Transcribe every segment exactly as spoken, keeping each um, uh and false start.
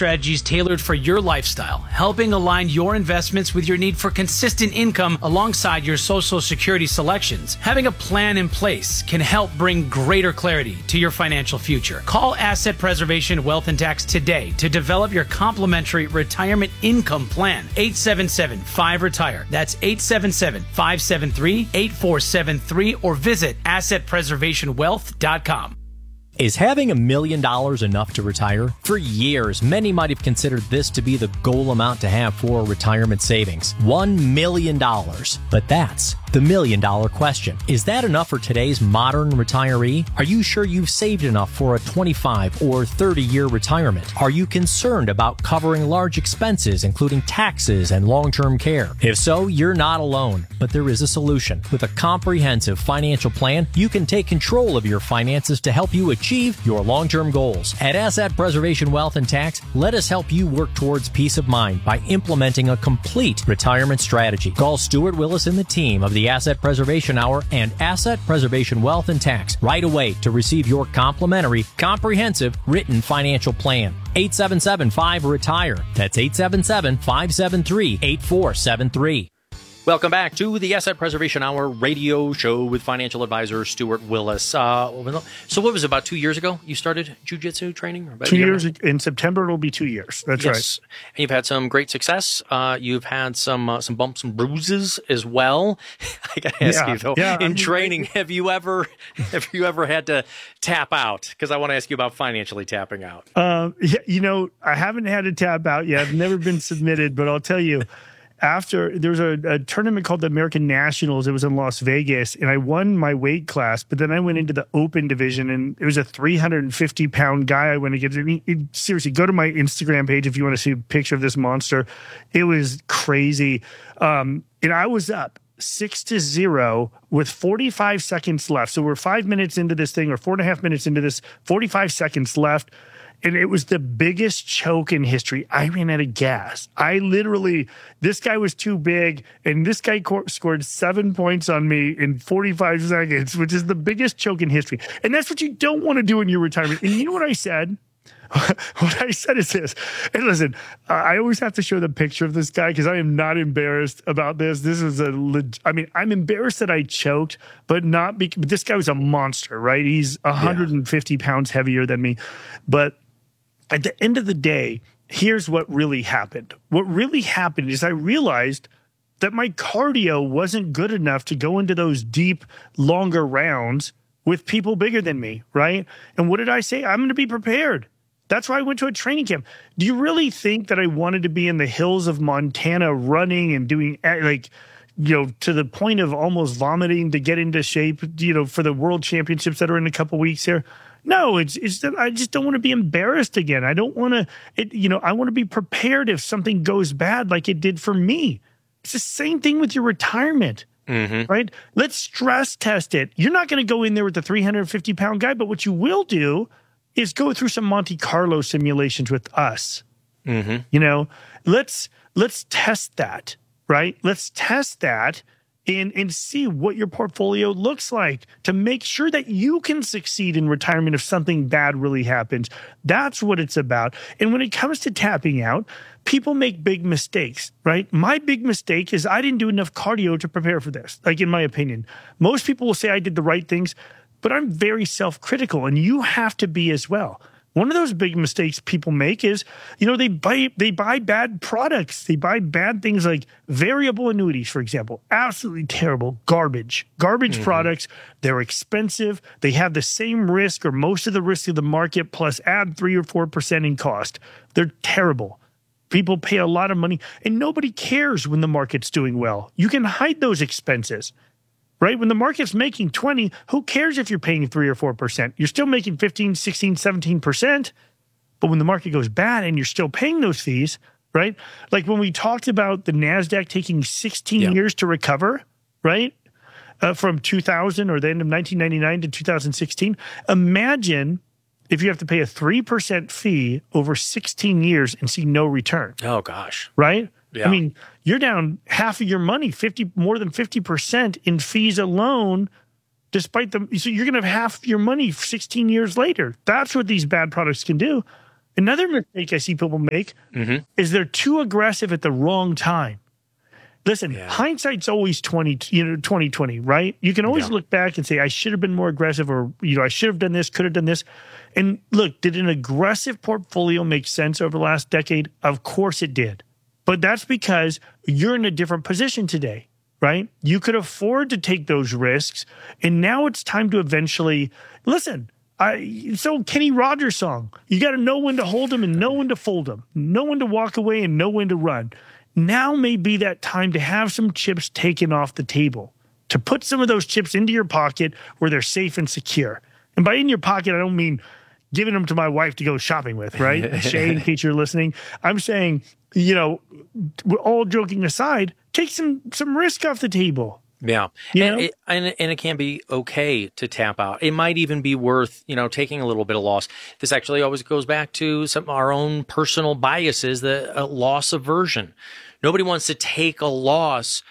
strategies tailored for your lifestyle, helping align your investments with your need for consistent income alongside your Social Security selections. Having a plan in place can help bring greater clarity to your financial future. Call Asset Preservation Wealth and Tax today to develop your complimentary retirement income plan. eight seven seven, five, retire. That's eight seven seven, five seven three, eight four seven three or visit asset preservation wealth dot com. Is having a million dollars enough to retire? For years, many might have considered this to be the goal amount to have for retirement savings. One million dollars. But that's the million dollar question. Is that enough for today's modern retiree? Are you sure you've saved enough for a twenty-five or thirty year retirement? Are you concerned about covering large expenses, including taxes and long-term care? If so, you're not alone, but there is a solution. With a comprehensive financial plan, you can take control of your finances to help you achieve your long-term goals. At Asset Preservation Wealth and Tax, let us help you work towards peace of mind by implementing a complete retirement strategy. Call Stuart Willis and the team of the Asset Preservation Hour and Asset Preservation Wealth and Tax right away to receive your complimentary, comprehensive, written financial plan. eight seven seven, five, retire. That's eight seven seven, five seven three, eight four seven three. Welcome back to the Asset Preservation Hour radio show with financial advisor Stuart Willis. Uh, so what was it, about two years ago you started jiu-jitsu training? Or about two years. In September, it'll be two years. That's yes. right. And you've had some great success. Uh, you've had some uh, some bumps and bruises as well. I got to ask yeah. you, though, yeah, in I mean, training, have you ever have you ever had to tap out? Because I want to ask you about financially tapping out. Uh, yeah, you know, I haven't had to tap out yet. I've never been submitted, but I'll tell you, after there was a, a tournament called the American Nationals, it was in Las Vegas, and I won my weight class. But then I went into the open division, and it was a three hundred fifty pound guy I went against. I mean, it, seriously, go to my Instagram page if you want to see a picture of this monster. It was crazy, um, and I was up six to zero with forty-five seconds left. So we're five minutes into this thing, or four and a half minutes into this, forty-five seconds left. And it was the biggest choke in history. I ran out of gas. I literally, this guy was too big, and this guy co- scored seven points on me in forty-five seconds, which is the biggest choke in history. And that's what you don't want to do in your retirement. And you know what I said? What I said is this. And listen, I always have to show the picture of this guy because I am not embarrassed about this. This is a, leg- I mean, I'm embarrassed that I choked, but not because, but this guy was a monster, right? He's one hundred fifty yeah. pounds heavier than me. But at the end of the day, here's what really happened. What really happened is I realized that my cardio wasn't good enough to go into those deep, longer rounds with people bigger than me, right? And what did I say? I'm going to be prepared. That's why I went to a training camp. Do you really think that I wanted to be in the hills of Montana running and doing, like, you know, to the point of almost vomiting to get into shape, you know, for the world championships that are in a couple weeks here? No, it's it's that I just don't want to be embarrassed again. I don't want to, it, you know, I want to be prepared if something goes bad like it did for me. It's the same thing with your retirement, mm-hmm. right? Let's stress test it. You're not going to go in there with the three hundred fifty pound guy, but what you will do is go through some Monte Carlo simulations with us. Mm-hmm. You know, let's let's test that, right? Let's test that. And, and see what your portfolio looks like to make sure that you can succeed in retirement if something bad really happens. That's what it's about. And when it comes to tapping out, people make big mistakes, right? My big mistake is I didn't do enough cardio to prepare for this, like in my opinion. Most people will say I did the right things, but I'm very self-critical, and you have to be as well. One of those big mistakes people make is, you know, they buy they buy bad products. They buy bad things like variable annuities, for example. Absolutely terrible. Garbage. Garbage mm-hmm. products. They're expensive. They have the same risk or most of the risk of the market plus add three or four percent in cost. They're terrible. People pay a lot of money, and nobody cares when the market's doing well. You can hide those expenses. Right? When the market's making twenty, who cares if you're paying three or four percent? You're still making fifteen, sixteen, seventeen percent. But when the market goes bad and you're still paying those fees, right? Like when we talked about the NASDAQ taking sixteen yeah. years to recover, right? Uh, from two thousand or the end of nineteen ninety-nine to two thousand sixteen. Imagine if you have to pay a three percent fee over sixteen years and see no return. Oh, gosh. Right? Yeah. I mean, you're down half of your money, fifty more than fifty percent in fees alone, despite the, so you're going to have half your money sixteen years later. That's what these bad products can do. Another mistake I see people make Mm-hmm. is they're too aggressive at the wrong time. Listen, Yeah. hindsight's always twenty, you know, twenty twenty, right? You can always Yeah. look back and say, I should have been more aggressive, or, you know, I should have done this, could have done this. And look, did an aggressive portfolio make sense over the last decade? Of course it did. But that's because you're in a different position today, right? You could afford to take those risks. And now it's time to eventually listen. I, so Kenny Rogers song, you got to know when to hold them and know when to fold them, know when to walk away and know when to run. Now may be that time to have some chips taken off the table, to put some of those chips into your pocket where they're safe and secure. And by in your pocket, I don't mean giving them to my wife to go shopping with, right? Shay, in case you're listening, I'm saying, you know, all joking aside, take some some risk off the table. Yeah. You and, know? it, and, and it can be okay to tap out. It might even be worth, you know, taking a little bit of loss. This actually always goes back to some of our own personal biases, the uh, loss aversion. Nobody wants to take a loss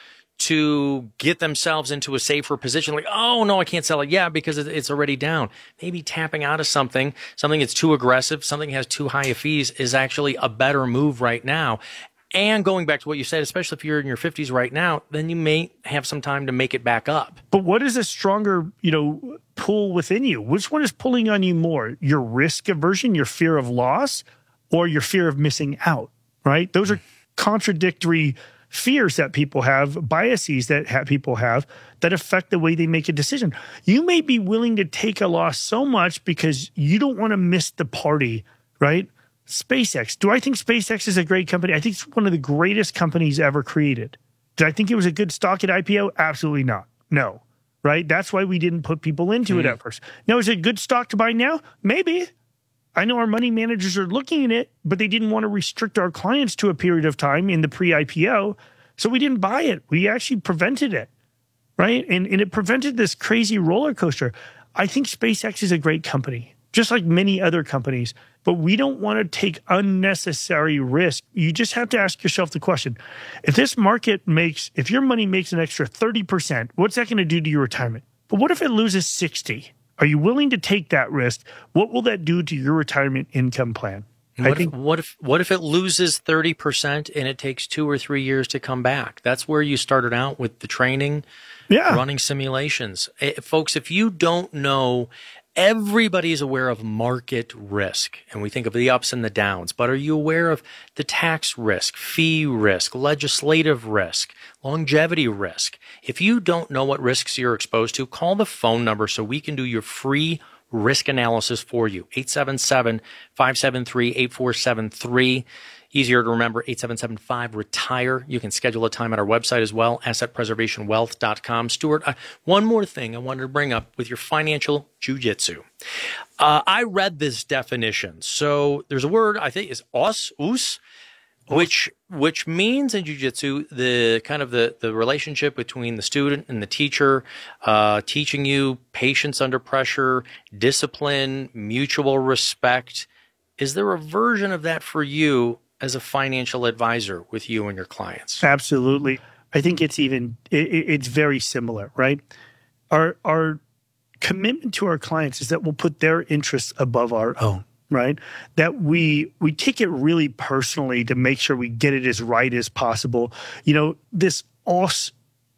to get themselves into a safer position. Like, oh, no, I can't sell it. Yeah, because it, it's already down. Maybe tapping out of something, something that's too aggressive, something that has too high a fees is actually a better move right now. And going back to what you said, especially if you're in your fifties right now, then you may have some time to make it back up. But what is a stronger, you know, pull within you? Which one is pulling on you more? Your risk aversion, your fear of loss, or your fear of missing out, right? Those are contradictory fears that people have, biases that ha- people have that affect the way they make a decision. You may be willing to take a loss so much because you don't want to miss the party, right? SpaceX. Do I think SpaceX is a great company? I think it's one of the greatest companies ever created. Did I think it was a good stock at I P O? Absolutely not. No. Right? That's why we didn't put people into mm. it at first. Now, is it a good stock to buy now? Maybe. I know our money managers are looking at it, but they didn't want to restrict our clients to a period of time in the pre-I P O. So we didn't buy it. We actually prevented it. Right? And, and it prevented this crazy roller coaster. I think SpaceX is a great company, just like many other companies. But we don't want to take unnecessary risk. You just have to ask yourself the question, if this market makes, if your money makes an extra thirty percent, what's that going to do to your retirement? But what if it loses sixty? Are you willing to take that risk? What will that do to your retirement income plan? What I think, if, what if what if it loses thirty percent and it takes two or three years to come back? That's where you started out with the training, yeah. running simulations. Eh, folks, if you don't know, everybody's aware of market risk, and we think of the ups and the downs, but are you aware of the tax risk, fee risk, legislative risk, longevity risk? If you don't know what risks you're exposed to, call the phone number so we can do your free risk analysis for you. eight seven seven, five seven three, eight four seven three. Easier to remember, eight seven seven five, retire. You can schedule a time at our website as well, asset preservation wealth dot com. Stuart, uh, one more thing I wanted to bring up with your financial jujitsu. Uh, I read this definition. So there's a word, I think is os, us, which which means in jiu-jitsu the kind of the, the relationship between the student and the teacher, uh, teaching you patience under pressure, discipline, mutual respect. Is there a version of that for you as a financial advisor with you and your clients? Absolutely. I think it's even, it, it's very similar, right? Our, our commitment to our clients is that we'll put their interests above our own. Right? That we we take it really personally to make sure we get it as right as possible. You know, this O S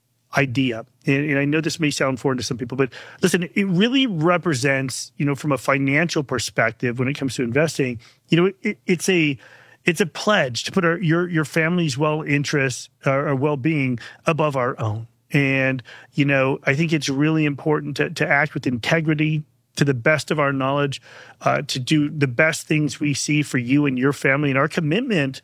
idea, and, and I know this may sound foreign to some people, but listen, it really represents, you know, from a financial perspective when it comes to investing, you know, it, it's a it's a pledge to put our your your family's well interests uh, or well-being above our own. And, you know, I think it's really important to to act with integrity, to the best of our knowledge, uh, to do the best things we see for you and your family. And our commitment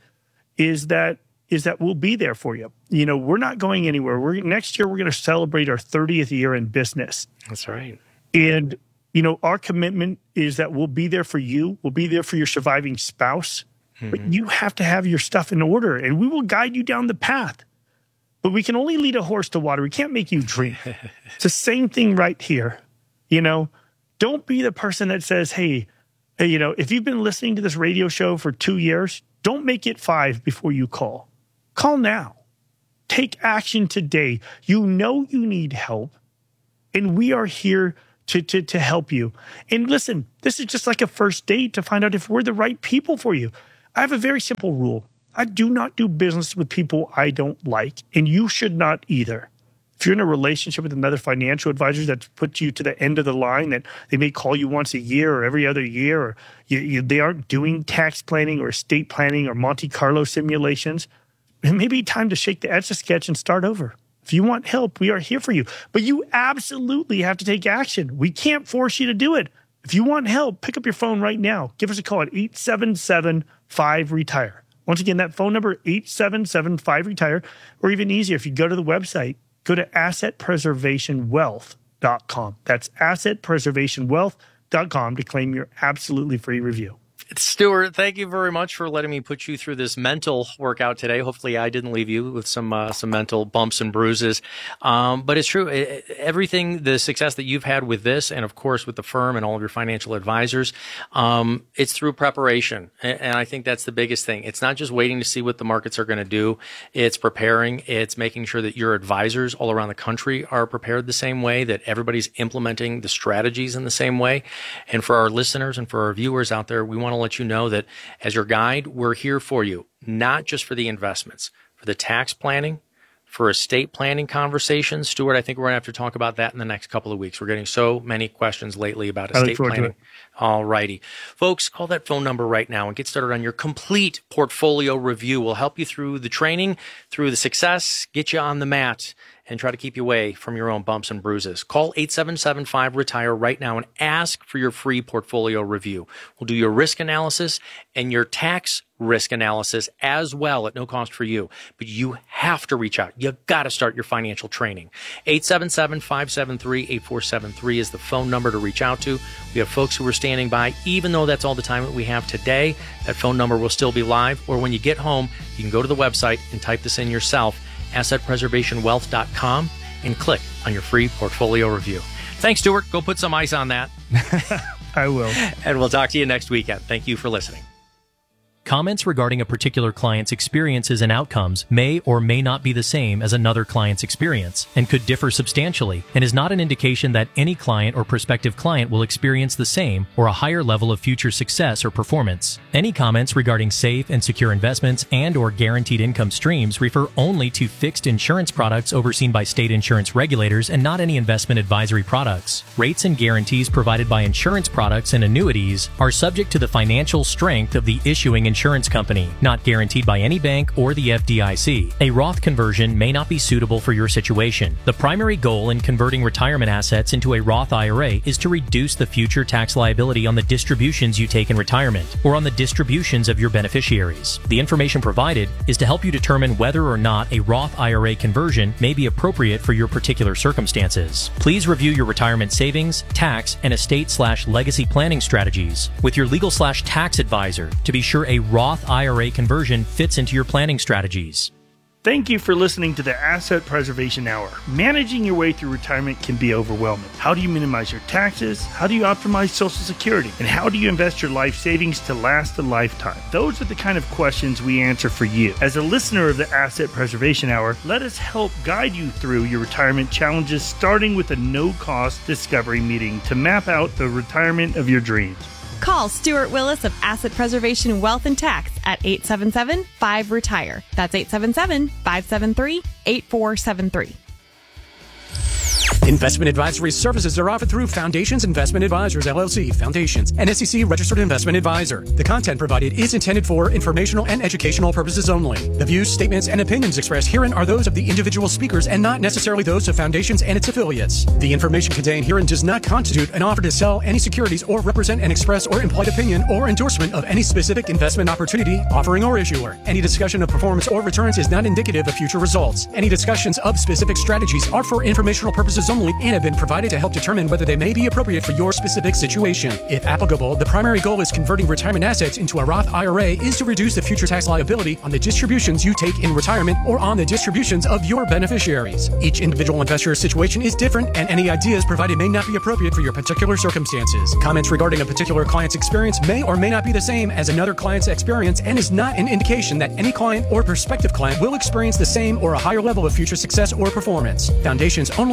is that is that we'll be there for you. You know, we're not going anywhere. We're next year, we're going to celebrate our thirtieth year in business. That's right. And, you know, our commitment is that we'll be there for you. We'll be there for your surviving spouse. Mm-hmm. But you have to have your stuff in order, and we will guide you down the path. But we can only lead a horse to water. We can't make you drink. It's the same thing right here, you know. Don't be the person that says, hey, you know, if you've been listening to this radio show for two years, don't make it five before you call. Call now. Take action today. You know you need help, and we are here to, to, to help you. And listen, this is just like a first date to find out if we're the right people for you. I have a very simple rule. I do not do business with people I don't like, and you should not either. If you're in a relationship with another financial advisor that's put you to the end of the line, that they may call you once a year or every other year, or you, you, they aren't doing tax planning or estate planning or Monte Carlo simulations, it may be time to shake the Etch-a-Sketch and start over. If you want help, we are here for you. But you absolutely have to take action. We can't force you to do it. If you want help, pick up your phone right now. Give us a call at eight seven seven, five, retire. Once again, that phone number, eight seven seven, five, retire. Or even easier, if you go to the website, go to asset preservation wealth dot com. That's asset preservation wealth dot com to claim your absolutely free review. Stuart, thank you very much for letting me put you through this mental workout today. Hopefully I didn't leave you with some uh, some mental bumps and bruises. Um, but it's true. It, everything, the success that you've had with this, and of course with the firm and all of your financial advisors, um, it's through preparation. And, and I think that's the biggest thing. It's not just waiting to see what the markets are going to do. It's preparing. It's making sure that your advisors all around the country are prepared the same way, that everybody's implementing the strategies in the same way. And for our listeners and for our viewers out there, we want to let you know that as your guide, we're here for you, not just for the investments, for the tax planning, for estate planning conversations. Stuart, I think we're going to have to talk about that in the next couple of weeks. We're getting so many questions lately about estate planning. All righty. Folks, call that phone number right now and get started on your complete portfolio review. We'll help you through the training, through the success, get you on the mat, and try to keep you away from your own bumps and bruises. Call eight seven seven, five, retire right now and ask for your free portfolio review. We'll do your risk analysis and your tax risk analysis as well at no cost for you. But you have to reach out. You've got to start your financial training. eight seven seven, five seven three, eight four seven three is the phone number to reach out to. We have folks who are standing by. Even though that's all the time that we have today, that phone number will still be live. Or when you get home, you can go to the website and type this in yourself, asset preservation wealth dot com, and click on your free portfolio review. Thanks, Stuart. Go put some ice on that. I will. And we'll talk to you next weekend. Thank you for listening. Comments regarding a particular client's experiences and outcomes may or may not be the same as another client's experience and could differ substantially, and is not an indication that any client or prospective client will experience the same or a higher level of future success or performance. Any comments regarding safe and secure investments and or guaranteed income streams refer only to fixed insurance products overseen by state insurance regulators and not any investment advisory products. Rates and guarantees provided by insurance products and annuities are subject to the financial strength of the issuing insurance insurance company, not guaranteed by any bank or the F D I C. A Roth conversion may not be suitable for your situation. The primary goal in converting retirement assets into a Roth I R A is to reduce the future tax liability on the distributions you take in retirement or on the distributions of your beneficiaries. The information provided is to help you determine whether or not a Roth I R A conversion may be appropriate for your particular circumstances. Please review your retirement savings, tax, and estate slash legacy planning strategies with your legal slash tax advisor to be sure a Roth I R A conversion fits into your planning strategies. Thank you for listening to the Asset Preservation Hour. Managing your way through retirement can be overwhelming. How do you minimize your taxes? How do you optimize Social Security? And how do you invest your life savings to last a lifetime? Those are the kind of questions we answer for you. As a listener of the Asset Preservation Hour, let us help guide you through your retirement challenges, starting with a no-cost discovery meeting to map out the retirement of your dreams. Call Stuart Willis of Asset Preservation Wealth and Tax at eight seven seven, five, retire. That's eight seven seven, five seven three, eight four seven three. Investment advisory services are offered through Foundations Investment Advisors, L L C, Foundations, an S E C-registered investment advisor. The content provided is intended for informational and educational purposes only. The views, statements, and opinions expressed herein are those of the individual speakers and not necessarily those of Foundations and its affiliates. The information contained herein does not constitute an offer to sell any securities or represent an express or implied opinion or endorsement of any specific investment opportunity, offering, or issuer. Any discussion of performance or returns is not indicative of future results. Any discussions of specific strategies are for informational purposes only and have been provided to help determine whether they may be appropriate for your specific situation. If applicable, the primary goal is converting retirement assets into a Roth I R A is to reduce the future tax liability on the distributions you take in retirement or on the distributions of your beneficiaries. Each individual investor's situation is different, and any ideas provided may not be appropriate for your particular circumstances. Comments regarding a particular client's experience may or may not be the same as another client's experience and is not an indication that any client or prospective client will experience the same or a higher level of future success or performance. Foundations only transact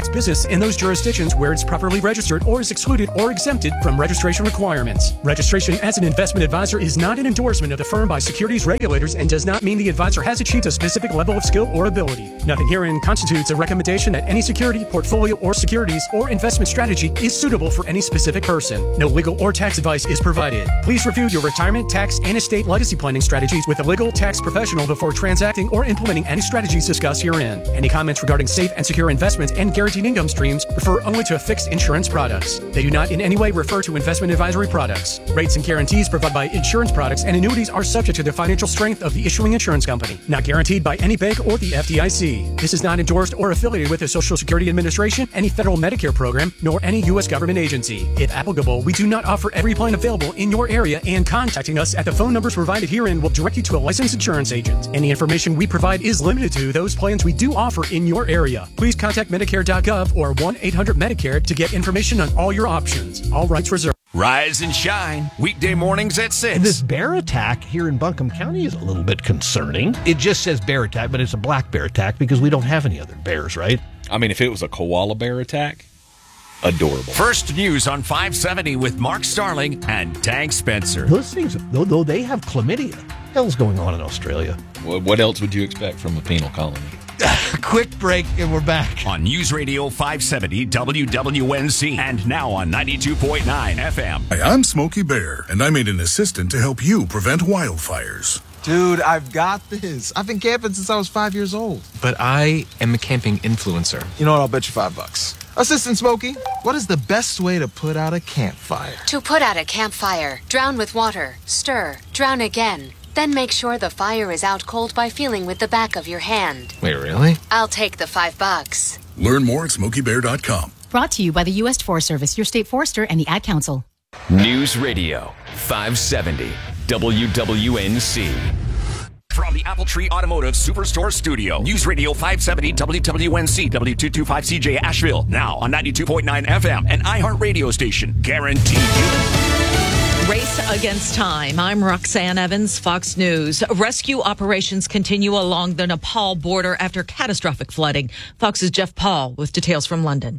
transact business in those jurisdictions where it's properly registered or is excluded or exempted from registration requirements. Registration as an investment advisor is not an endorsement of the firm by securities regulators and does not mean the advisor has achieved a specific level of skill or ability. Nothing herein constitutes a recommendation that any security, portfolio, or securities or investment strategy is suitable for any specific person. No legal or tax advice is provided. Please review your retirement, tax, and estate legacy planning strategies with a legal tax professional before transacting or implementing any strategies discussed herein. Any comments regarding safe and secure investments and guaranteed income streams refer only to fixed insurance products. They do not in any way refer to investment advisory products. Rates and guarantees provided by insurance products and annuities are subject to the financial strength of the issuing insurance company, not guaranteed by any bank or the F D I C. This is not endorsed or affiliated with the Social Security Administration, any federal Medicare program, nor any U S government agency. If applicable, we do not offer every plan available in your area, and contacting us at the phone numbers provided herein will direct you to a licensed insurance agent. Any information we provide is limited to those plans we do offer in your area. Please contact Medicare dot gov or one eight hundred Medicare to get information on all your options. All rights reserved. Rise and shine, weekday mornings at six. And this bear attack here in Buncombe County is a little bit concerning. It just says bear attack, but it's a black bear attack because we don't have any other bears, right? I mean, if it was a koala bear attack, adorable. First News on five seventy with Mark Starling and Tank Spencer. Those things, though, though they have chlamydia. What the hell's going on in Australia? What else would you expect from a penal colony? Quick break, and we're back. On News Radio five seventy W W N C and now on ninety-two point nine F M. Hi, I'm Smokey Bear, and I made an assistant to help you prevent wildfires. Dude, I've got this. I've been camping since I was five years old. But I am a camping influencer. You know what? I'll bet you five bucks. Assistant Smokey, what is the best way to put out a campfire? To put out a campfire, drown with water, stir, drown again. Then make sure the fire is out cold by feeling with the back of your hand. Wait, really? I'll take the five bucks. Learn more at smokey bear dot com. Brought to you by the U S Forest Service, your state forester, and the Ad Council. News Radio five seventy W W N C. From the Apple Tree Automotive Superstore Studio, News Radio five seventy W W N C, W two twenty-five C J Asheville, now on ninety-two point nine F M, an iHeart radio station, guaranteed you. Race against time. I'm Roxanne Evans, Fox News. Rescue operations continue along the Nepal border after catastrophic flooding. Fox's Jeff Paul with details from London.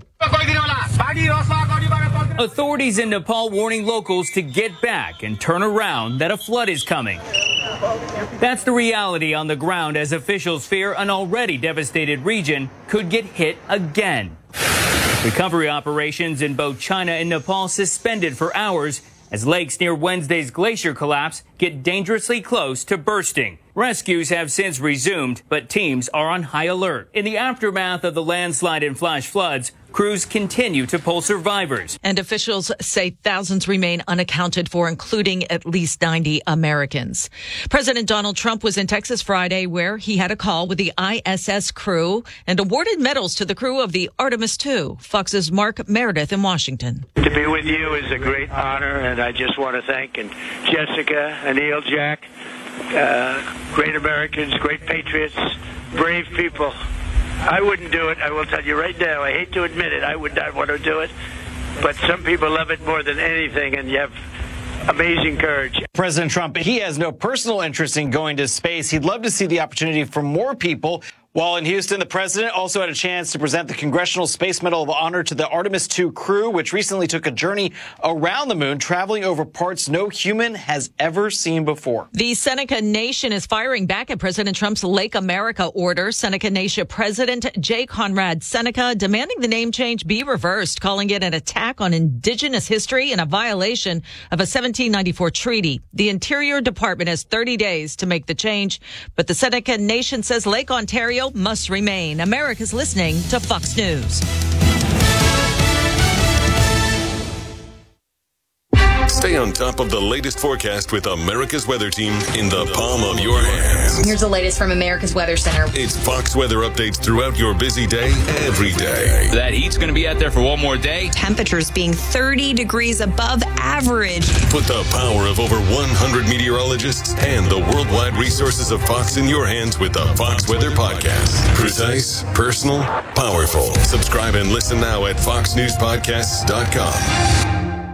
Authorities in Nepal warning locals to get back and turn around, that a flood is coming. That's the reality on the ground as officials fear an already devastated region could get hit again. Recovery operations in both China and Nepal suspended for hours as lakes near Wednesday's glacier collapse get dangerously close to bursting. Rescues have since resumed, but teams are on high alert. In the aftermath of the landslide and flash floods, crews continue to pull survivors. And officials say thousands remain unaccounted for, including at least ninety Americans. President Donald Trump was in Texas Friday, where he had a call with the I S S crew and awarded medals to the crew of the Artemis two. Fox's Mark Meredith in Washington. To be with you is a great honor, and I just want to thank and Jessica, Anil, Jack, uh, great Americans, great patriots, brave people. I wouldn't do it. I will tell you right now. I hate to admit it. I would not want to do it. But some people love it more than anything, and you have amazing courage. President Trump, he has no personal interest in going to space. He'd love to see the opportunity for more people. While in Houston, the president also had a chance to present the Congressional Space Medal of Honor to the Artemis two crew, which recently took a journey around the moon, traveling over parts no human has ever seen before. The Seneca Nation is firing back at President Trump's Lake America order. Seneca Nation President J. Conrad Seneca demanding the name change be reversed, calling it an attack on indigenous history and a violation of a seventeen ninety-four treaty. The Interior Department has thirty days to make the change, but the Seneca Nation says Lake Ontario must remain. America's listening to Fox News. Stay on top of the latest forecast with America's Weather Team in the palm of your hands. Here's the latest from America's Weather Center. It's Fox weather updates throughout your busy day, every day. That heat's going to be out there for one more day. Temperatures being thirty degrees above average. Put the power of over one hundred meteorologists and the worldwide resources of Fox in your hands with the Fox Weather Podcast. Precise, personal, powerful. Subscribe and listen now at fox news podcasts dot com.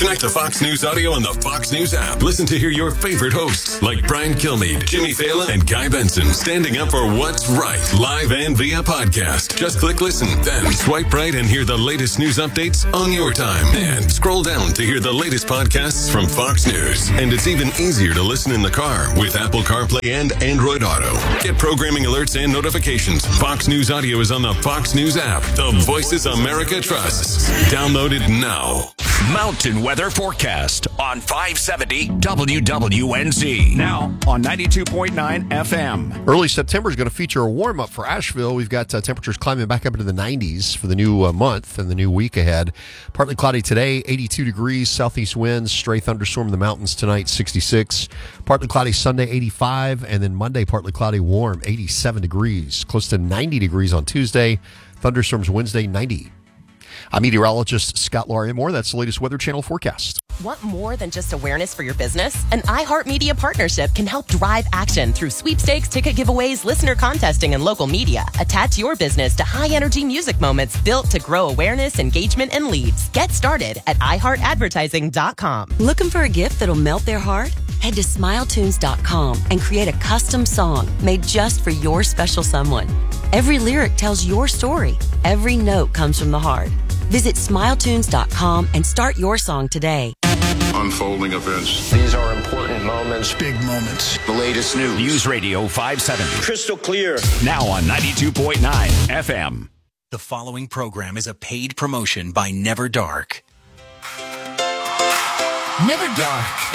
Connect to Fox News Audio on the Fox News app. Listen to hear your favorite hosts like Brian Kilmeade, Jimmy Fallon, and Guy Benson standing up for what's right, live and via podcast. Just click listen, then swipe right and hear the latest news updates on your time. And scroll down to hear the latest podcasts from Fox News. And it's even easier to listen in the car with Apple CarPlay and Android Auto. Get programming alerts and notifications. Fox News Audio is on the Fox News app. The Voices America trusts. Download it now. Mountain weather forecast on five seventy W W N Z. Now on ninety-two point nine F M. Early September is going to feature a warm-up for Asheville. We've got uh, temperatures climbing back up into the nineties for the new uh, month and the new week ahead. Partly cloudy today, eighty-two degrees, southeast winds, stray thunderstorm in the mountains tonight, sixty-six. Partly cloudy Sunday, eighty-five, and then Monday, partly cloudy, warm, eighty-seven degrees. Close to ninety degrees on Tuesday. Thunderstorms Wednesday, ninety. I'm meteorologist Scott Laurie Moore. That's the latest Weather Channel forecast. Want more than just awareness for your business? An iHeartMedia partnership can help drive action through sweepstakes, ticket giveaways, listener contesting, and local media. Attach your business to high-energy music moments built to grow awareness, engagement, and leads. Get started at i heart advertising dot com. Looking for a gift that'll melt their heart? Head to smile tunes dot com and create a custom song made just for your special someone. Every lyric tells your story. Every note comes from the heart. Visit smile tunes dot com and start your song today. Unfolding events. These are important moments. Big moments. The latest news. News Radio five seventy. Crystal clear. Now on ninety-two point nine F M. The following program is a paid promotion by Never Dark. Never Dark